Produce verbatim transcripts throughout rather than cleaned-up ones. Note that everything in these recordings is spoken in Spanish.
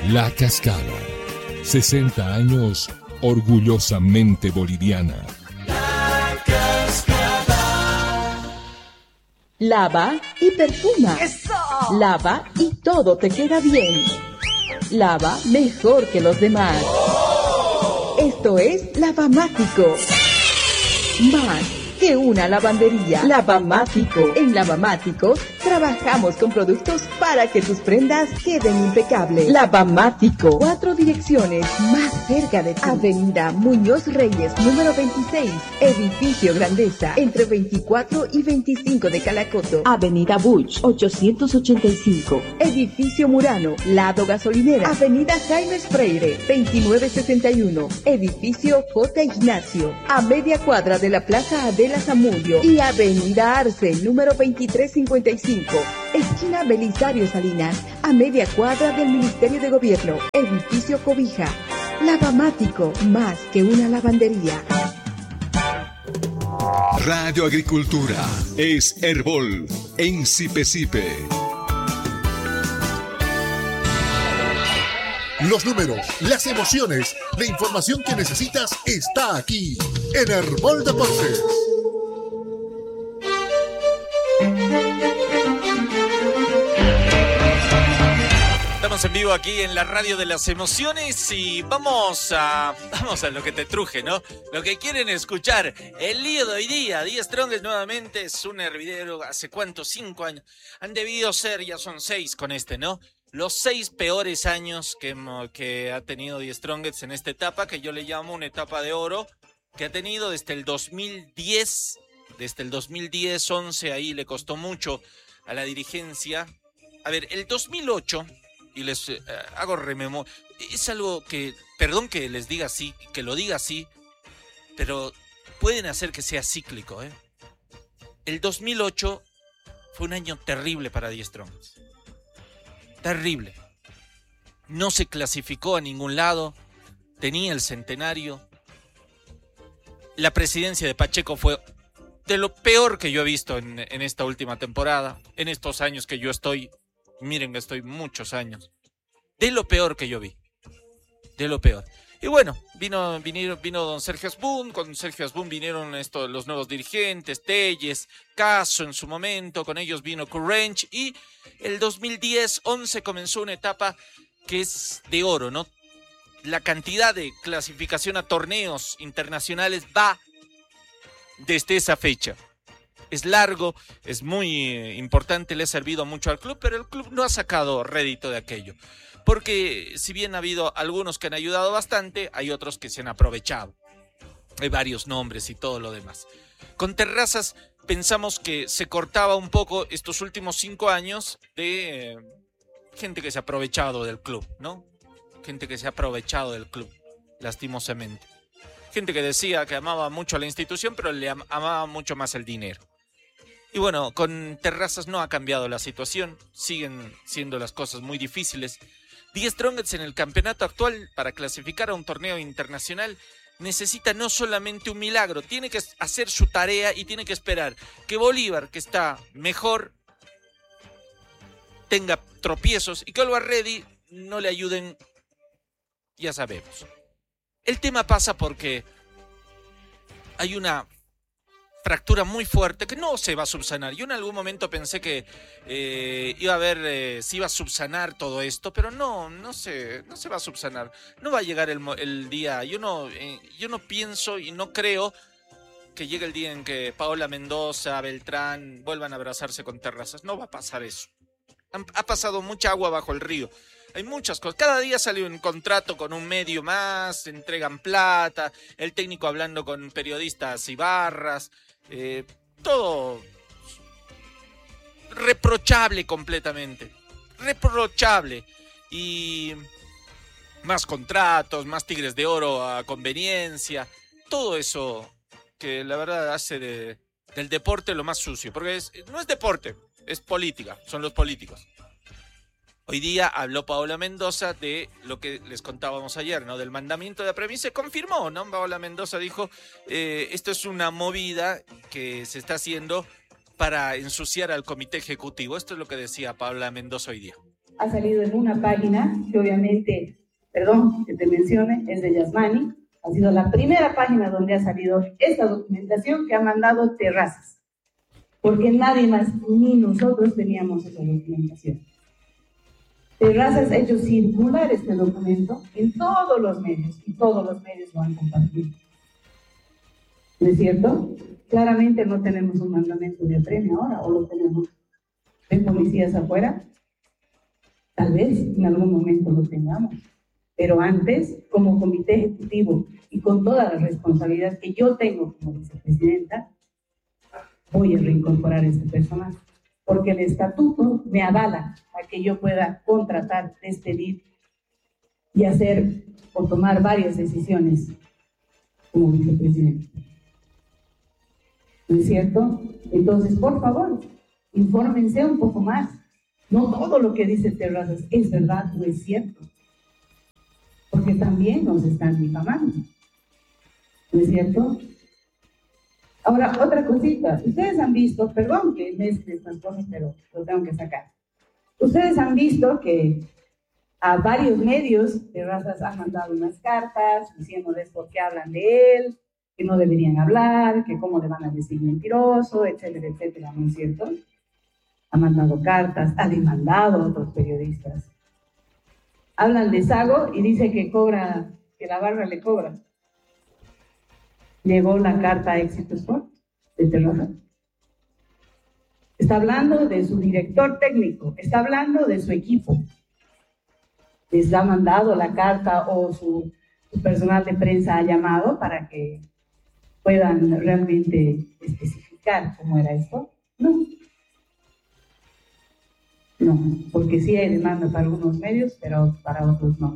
La Cascada. sesenta años orgullosamente boliviana. La Cascada. Lava y perfuma. ¡Eso! Lava y todo te queda bien. Lava mejor que los demás. ¡Oh! Esto es Lavamático. Más que una lavandería. Lavamático. En Lavamático trabajamos con productos para que tus prendas queden impecables. Lavamático. Cuatro direcciones más cerca de ti. Avenida Muñoz Reyes, número veintiséis. Edificio Grandeza, entre veinticuatro y veinticinco de Calacoto. Avenida Buch, ochocientos ochenta y cinco. Edificio Murano, lado gasolinera. Avenida Jaime Freire, veintinueve sesenta y uno. Edificio J. Ignacio, a media cuadra de la Plaza Adela Zamudio. Y Avenida Arce, número veintitrés cincuenta y cinco. Esquina Belisario Salinas, a media cuadra del Ministerio de Gobierno. Edificio Cobija. Lavamático, más que una lavandería. Radio Agricultura es Herbol en Sipe Sipe. Los números, las emociones, la información que necesitas está aquí en Herbol Deportes. Estamos en vivo aquí en la radio de las emociones y vamos a vamos a lo que te truje, ¿no? Lo que quieren escuchar. El lío de hoy día. Die Strongest nuevamente es un hervidero. ¿Hace cuánto? Cinco años. Han debido ser, ya son seis con este, ¿no? Los seis peores años que, que ha tenido Die Strongest en esta etapa, que yo le llamo una etapa de oro, que ha tenido desde el dos mil diez, desde el dos mil diez, once, ahí le costó mucho a la dirigencia. A ver, el dos mil ocho... y les eh, hago rememoria, es algo que, perdón que les diga así, que lo diga así, pero pueden hacer que sea cíclico, ¿eh? El dos mil ocho fue un año terrible para Die Strongest. Terrible. No se clasificó a ningún lado, tenía el centenario. La presidencia de Pacheco fue de lo peor que yo he visto en, en esta última temporada, en estos años que yo estoy. Miren que estoy muchos años. De lo peor que yo vi. De lo peor. Y bueno, vino, vino, vino don Sergio Asbun. Con Sergio Asbun vinieron esto, los nuevos dirigentes, Telles, Caso en su momento. Con ellos vino Currench. Y el dos mil diez once comenzó una etapa que es de oro, ¿no? La cantidad de clasificación a torneos internacionales va desde esa fecha. Es largo, es muy importante, le ha servido mucho al club, pero el club no ha sacado rédito de aquello. Porque si bien ha habido algunos que han ayudado bastante, hay otros que se han aprovechado. Hay varios nombres y todo lo demás. Con Terrazas pensamos que se cortaba un poco estos últimos cinco años de eh, gente que se ha aprovechado del club, ¿no? Gente que se ha aprovechado del club, lastimosamente. Gente que decía que amaba mucho a la institución, pero le am- amaba mucho más el dinero. Y bueno, con Terrazas no ha cambiado la situación, siguen siendo las cosas muy difíciles. Die Strongest en el campeonato actual, para clasificar a un torneo internacional, necesita no solamente un milagro, tiene que hacer su tarea y tiene que esperar que Bolívar, que está mejor, tenga tropiezos y que Always Ready no le ayuden, ya sabemos. El tema pasa porque hay una fractura muy fuerte que no se va a subsanar. Yo en algún momento pensé que eh, iba a ver eh, si iba a subsanar todo esto, pero no, no se, no se va a subsanar. No va a llegar el, el día. Yo no, eh, yo no pienso y no creo que llegue el día en que Paola Mendoza, Beltrán vuelvan a abrazarse con Terrazas. No va a pasar eso. Han, ha pasado mucha agua bajo el río. Hay muchas cosas. Cada día sale un contrato con un medio más, entregan plata, el técnico hablando con periodistas y barras. Eh, todo reprochable completamente. Reprochable. Y más contratos, más Tigres de Oro a conveniencia. Todo eso que la verdad hace de, del deporte lo más sucio. Porque es, no es deporte, es política. Son los políticos. Hoy día habló Paola Mendoza de lo que les contábamos ayer, ¿no? Del mandamiento de la premisa. Se confirmó, ¿no? Paola Mendoza dijo, eh, esto es una movida que se está haciendo para ensuciar al comité ejecutivo. Esto es lo que decía Paola Mendoza hoy día. ha salido en una página que obviamente, perdón que te mencione, es de Yasmani. Ha sido la primera página donde ha salido esta documentación que ha mandado Terrazas, porque nadie más ni nosotros teníamos esa documentación. Terrazas ha hecho circular este documento en todos los medios y todos los medios lo han compartido. ¿No es cierto? Claramente no tenemos un mandamiento de apremio ahora, o lo tenemos de policías afuera. Tal vez en algún momento lo tengamos. Pero antes, como comité ejecutivo y con toda la responsabilidad que yo tengo como vicepresidenta, voy a reincorporar a este personal, porque el estatuto me avala a que yo pueda contratar, despedir y hacer o tomar varias decisiones como vicepresidenta. ¿No es cierto? Entonces, por favor, infórmense un poco más. No todo lo que dice Terrazas es verdad o es cierto, porque también nos están difamando. ¿No es cierto? Ahora, otra cosita. Ustedes han visto, perdón que mezcle estas cosas, pero lo tengo que sacar. Ustedes han visto que a varios medios Terrazas han mandado unas cartas diciéndoles por qué hablan de él, que no deberían hablar, que cómo le van a decir mentiroso, etcétera, etcétera, ¿no es cierto? Ha mandado cartas, ha demandado a otros periodistas. Hablan de Sago y dice que cobra, que la barra le cobra. Llegó la carta a Éxito Sport de Terrazas. Está hablando de su director técnico, está hablando de su equipo. Les ha mandado la carta o su, su personal de prensa ha llamado para que puedan realmente especificar cómo era esto. No. No, porque sí hay demanda para algunos medios, pero para otros no.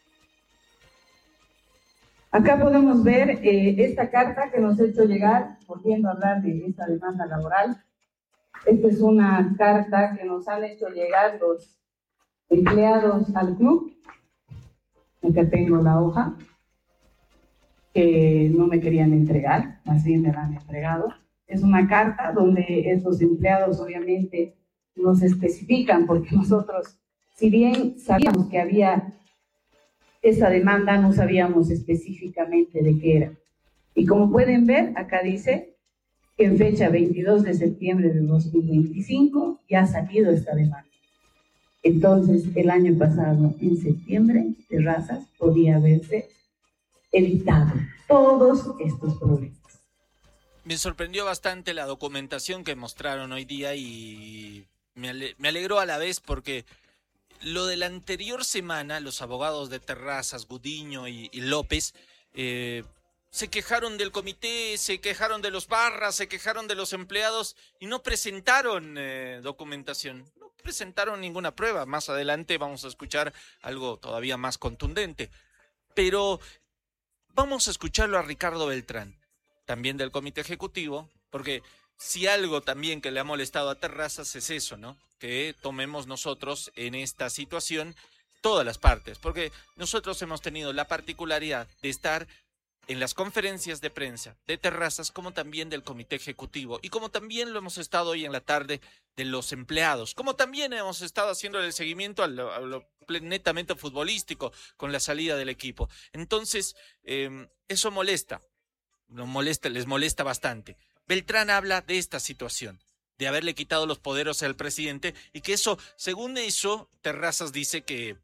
Acá podemos ver eh, esta carta que nos ha hecho llegar, volviendo a hablar de esta demanda laboral. Esta es una carta que nos han hecho llegar los empleados al club. Acá tengo la hoja, que no me querían entregar, más bien me la han entregado. Es una carta donde estos empleados obviamente nos especifican, porque nosotros, si bien sabíamos que había esa demanda, no sabíamos específicamente de qué era. Y como pueden ver, acá dice que en fecha veintidós de septiembre de dos mil veinticinco ya ha salido esta demanda. Entonces, el año pasado, en septiembre, Terrazas podía haberse evitado todos estos problemas. Me sorprendió bastante la documentación que mostraron hoy día y me, ale- me alegró a la vez porque lo de la anterior semana, los abogados de Terrazas, Gudiño y, y López, eh, se quejaron del comité, se quejaron de los barras, se quejaron de los empleados y no presentaron eh, documentación, no presentaron ninguna prueba. Más adelante vamos a escuchar algo todavía más contundente. Pero vamos a escucharlo a Ricardo Beltrán, también del comité ejecutivo, porque si algo también que le ha molestado a Terrazas es eso, ¿no? Que tomemos nosotros en esta situación todas las partes, porque nosotros hemos tenido la particularidad de estar en las conferencias de prensa de Terrazas, como también del comité ejecutivo, y como también lo hemos estado hoy en la tarde de los empleados, como también hemos estado haciendo el seguimiento a lo, a lo netamente futbolístico con la salida del equipo. Entonces, eh, eso molesta, lo molesta, les molesta bastante. Beltrán habla de esta situación, de haberle quitado los poderes al presidente, y que eso, según eso, Terrazas dice que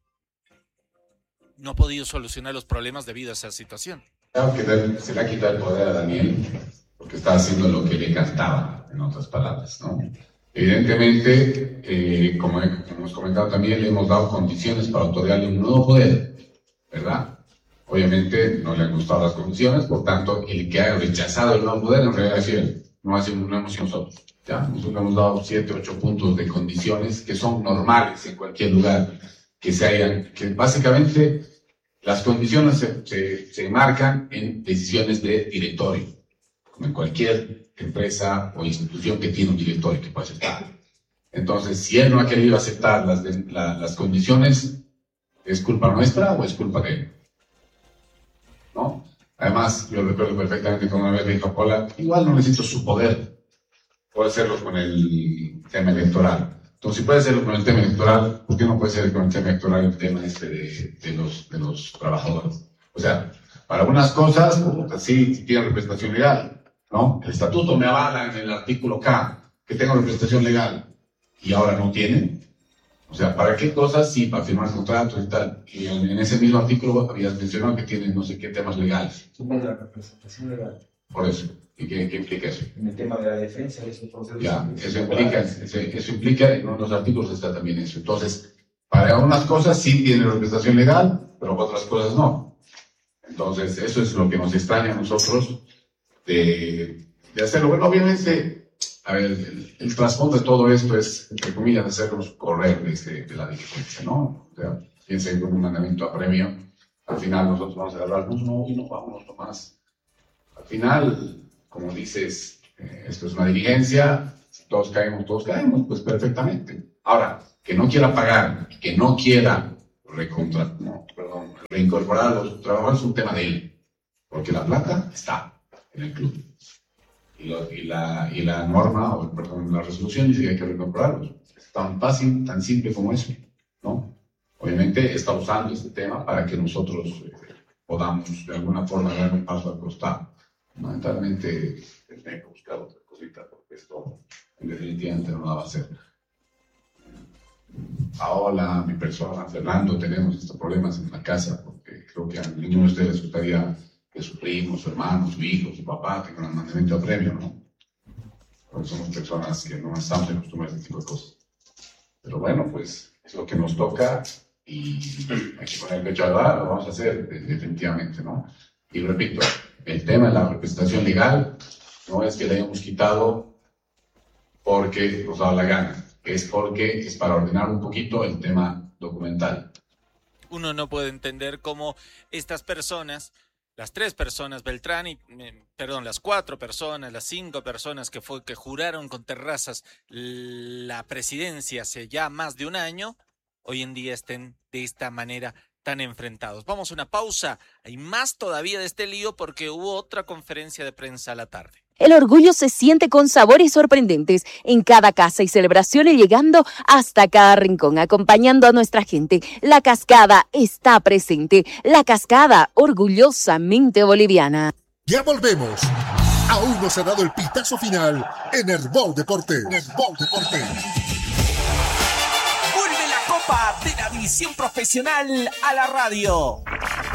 no ha podido solucionar los problemas debido a esa situación. Claro que se le ha quitado el poder a Daniel porque está haciendo lo que le cantaba, en otras palabras, ¿no? Evidentemente, eh, como hemos comentado también, le hemos dado condiciones para otorgarle un nuevo poder, ¿verdad? Obviamente no le han gustado las condiciones, por tanto, el que ha rechazado el nuevo poder en realidad es él, no, ha sido, no hemos sido nosotros. ¿Ya? Nosotros le hemos dado siete, ocho puntos de condiciones que son normales en cualquier lugar que se hayan, que básicamente las condiciones se, se, se marcan en decisiones de directorio, como en cualquier empresa o institución que tiene un directorio que puede aceptar. Entonces, si él no ha querido aceptar las, de, la, las condiciones, ¿es culpa nuestra o es culpa de él? ¿No? Además, yo recuerdo perfectamente cuando una vez me dijo Pola, igual no necesito su poder, puedo hacerlo con el tema electoral. Entonces, si puede ser con el tema electoral, ¿por qué no puede ser con el tema electoral el tema este de, de, los, de los trabajadores? O sea, para algunas cosas, sí, sí tiene representación legal, ¿no? El estatuto me avala en el artículo K que tengo representación legal y ahora no tiene. O sea, ¿para qué cosas? Sí, para firmar contratos y tal. Y en, en ese mismo artículo habías mencionado que tiene no sé qué temas legales. Supongo la representación legal. Por eso. ¿Y qué, qué implica eso? En el tema de la defensa, eso procesos. Ya, eso implica, eso, eso implica, en unos artículos está también eso. Entonces, para algunas cosas sí tiene representación legal, pero para otras cosas no. Entonces, eso es lo que nos extraña a nosotros de, de hacerlo. Bueno, obviamente, a ver, el, el trasfondo de todo esto es, entre comillas, hacernos correr desde de la diligencia, ¿no? O sea, piensen con un mandamiento a premio, al final nosotros vamos a agarrarnos, no, y no vámonos nomás. Al final, como dices, eh, esto es una diligencia, si todos caemos, todos caemos, pues perfectamente. Ahora, que no quiera pagar, que no quiera recontra, no, perdón, reincorporar a los trabajadores es un tema de él, porque la plata está en el club. Y, lo, y, la, y la norma, o perdón, la resolución dice que hay que reincorporarlos. Es tan fácil, tan simple como eso, ¿no? Obviamente está usando este tema para que nosotros eh, podamos de alguna forma dar un paso al costado. Lamentablemente tendré que buscar otra cosita porque esto en definitivamente no la va a hacer. Paola, mi persona, Fernando, tenemos estos problemas en la casa porque creo que a ninguno de ustedes les gustaría que su primo, su hermano, su hijo, su papá tengan un mandamiento a premio, ¿no? Porque somos personas que no estamos acostumbradas a este tipo de cosas. Pero bueno, pues es lo que nos toca y hay que poner el pecho a dar, lo vamos a hacer definitivamente, ¿no? Y repito, el tema de la representación legal no es que la hayamos quitado porque nos da la gana, es porque es para ordenar un poquito el tema documental. Uno no puede entender cómo estas personas, las tres personas, Beltrán y, eh, perdón, las cuatro personas, las cinco personas que fue que juraron con Terrazas la presidencia hace ya más de un año, hoy en día estén de esta manera tan enfrentados. Vamos a una pausa. Hay más todavía de este lío porque hubo otra conferencia de prensa a la tarde. El orgullo se siente con sabores sorprendentes en cada casa y celebraciones, llegando hasta cada rincón, acompañando a nuestra gente. La Cascada está presente. La Cascada, orgullosamente boliviana. Ya volvemos. Aún no se ha dado el pitazo final en Herbol Deportes. Herbol Deportes. Vuelve la Copa de la División Profesional a la radio.